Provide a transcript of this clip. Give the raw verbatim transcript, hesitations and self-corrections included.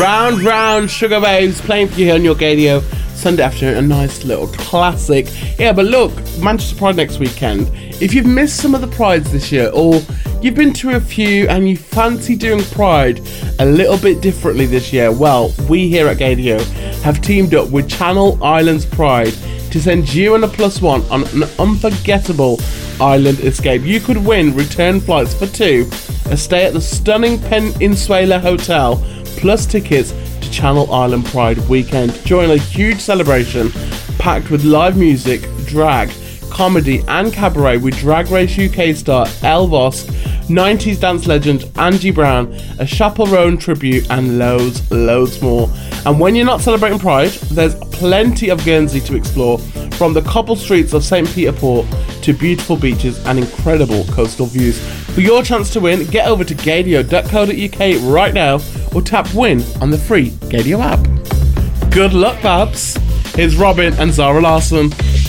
Round Round Sugar Babes playing for you here on your Gadio Sunday afternoon. A nice little classic. Yeah, but look, Manchester Pride next weekend. If you've missed some of the Prides this year, or you've been to a few and you fancy doing Pride a little bit differently this year, well, we here at Gadio have teamed up with Channel Islands Pride to send you and a plus one on an unforgettable island escape. You could win return flights for two, a stay at the stunning Peninsuela Hotel, plus tickets to Channel Island Pride weekend. Join a huge celebration packed with live music, drag, comedy and cabaret with Drag Race U K star Elle Vosk, nineties dance legend Angie Brown, a Chaperone tribute and loads, loads more. And when you're not celebrating Pride, there's plenty of Guernsey to explore, from the cobble streets of Saint Peter Port to beautiful beaches and incredible coastal views. For your chance to win, get over to gadio dot co dot uk right now or tap win on the free Gadio app. Good luck, Babs. Here's Robin and Zara Larsson.